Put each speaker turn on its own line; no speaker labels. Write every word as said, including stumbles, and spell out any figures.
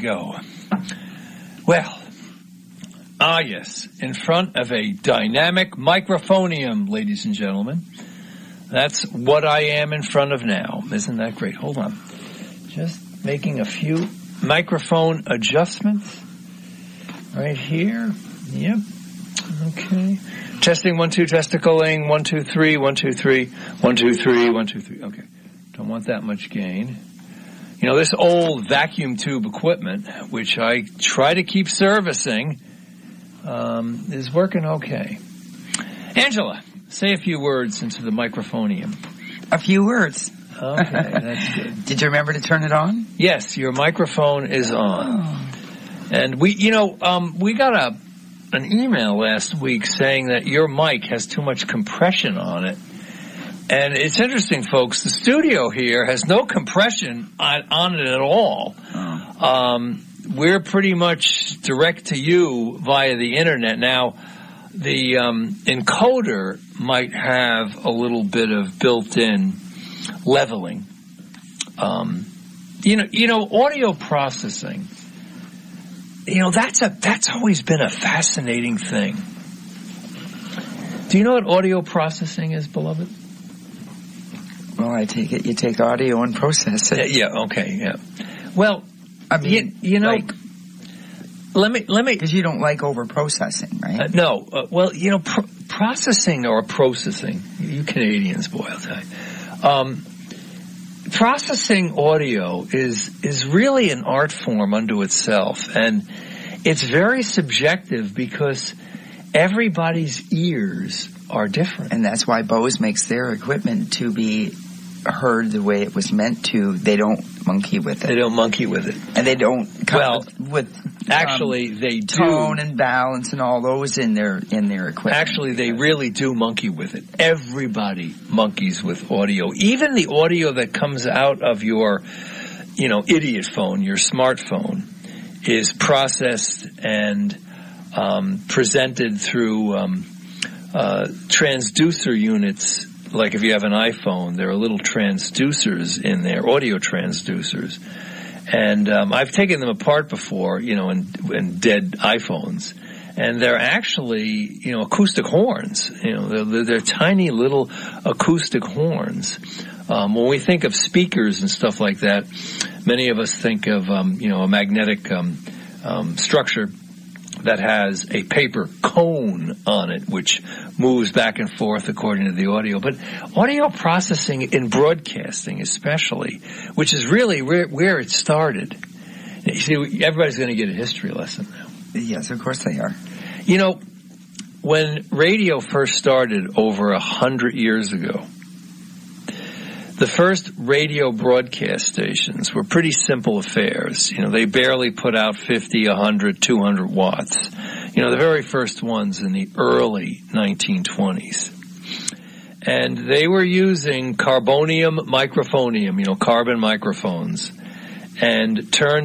go. Well, ah yes, in front of a dynamic microphonium, ladies and gentlemen. That's what I am in front of now. Isn't that great? Hold on. Just making a few microphone adjustments right here. Yep. Okay. Testing one, two, testicling. One, two, three, one, two, three, one, two, three, one, two, three. Okay. Don't want that much gain. You know, this old vacuum tube equipment, which I try to keep servicing, um, is working okay. Angela, say a few words into the microphonium.
A few words.
Okay, that's good.
Did you remember to turn it on?
Yes, your microphone is on.
Oh.
And we, you know, um, we got a an email last week saying that your mic has too much compression on it. And it's interesting, folks. The studio here has no compression on, on it at all.
Oh.
Um, we're pretty much direct to you via the internet. Now, the um, encoder might have a little bit of built-in leveling. Um, you know, you know, audio processing. You know, that's a that's always been a fascinating thing. Do you know what audio processing is, beloved?
Well, I take it you take audio and process it.
Yeah, yeah okay, yeah. Well,
I mean,
you, you know,
like,
let me let me
because you don't like over processing, right?
Uh, no, uh, well, you know, pr- processing or processing. You Canadians, boy, I'll tell you. Um, processing audio is is really an art form unto itself, and it's very subjective because everybody's ears are different.
And that's why Bose makes their equipment to be heard the way it was meant to. They don't monkey with it.
They don't monkey with it.
And they don't come
well,
with, with
actually
um,
they do.
Tone and balance and all those in their in their equipment.
Actually, they really do monkey with it. Everybody monkeys with audio. Even the audio that comes out of your, you know, idiot phone, your smartphone, is processed and um, presented through um, uh, transducer units. Like if you have an iPhone, there are little transducers in there, audio transducers. And um, I've taken them apart before, you know, in, in dead iPhones. And they're actually, you know, acoustic horns. You know, they're, they're tiny little acoustic horns. Um, when we think of speakers and stuff like that, many of us think of, um, you know, a magnetic um, um, structure that has a paper cone on it, which moves back and forth according to the audio. But audio processing in broadcasting especially, which is really where, where it started. You see, everybody's going to get a history lesson now.
Yes, of course they are.
You know, when radio first started over a hundred years ago, the first radio broadcast stations were pretty simple affairs. You know, they barely put out fifty, one hundred, two hundred watts. You know, the very first ones in the early nineteen twenties. And they were using carbonium microphonium, you know, carbon microphones, and turned